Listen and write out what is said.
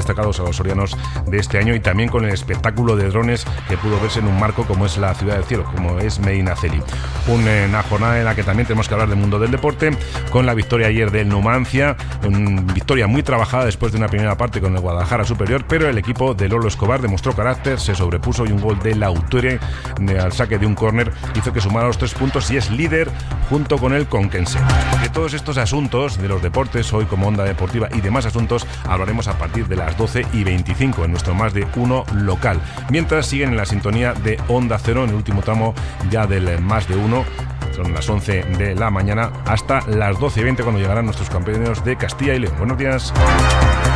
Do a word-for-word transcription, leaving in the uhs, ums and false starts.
destacados a los sorianos de este año, y también con el espectáculo de drones que pudo verse en un marco como es la Ciudad del Cielo, como es Medinaceli. Una jornada en la que también tenemos que hablar del mundo del deporte, con la victoria ayer del Numancia, una victoria muy trabajada después de una primera parte con el Guadalajara superior, pero el equipo de Lolo Escobar demostró carácter, se sobrepuso, y un gol de Lauture al saque de un córner hizo que sumara los tres puntos y es líder junto con el Conquense. De todos estos asuntos de los deportes, hoy como Onda Deportiva y demás asuntos, hablaremos a partir de las doce y veinticinco en nuestro Más de Uno local. Mientras siguen en la sintonía de Onda Cero en el último tramo ya del Más de Uno. Son las once de la mañana hasta las doce y veinte cuando llegarán nuestros campeones de Castilla y León. Buenos días.